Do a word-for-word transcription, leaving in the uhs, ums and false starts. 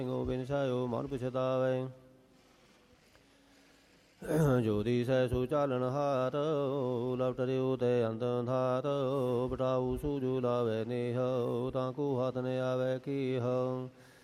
ਬਿਨ ਸਾਇਓ ਮਨ ਪਛਤਾਵੈ। ਜੋਤੀ ਸੈ ਸੋ ਚਾਲਨ ਹਾਰ ਲਵ ਟਰਿਓ ਤੇ ਅੰਤ ਧਾਰ ਬਟਾਊ ਸੂਜੂ ਲਾਵੇ ਨੇਹ ਤਾਂ ਕੋ ਹੱਥ ਨ ਆਵੇ ਕੀਹ।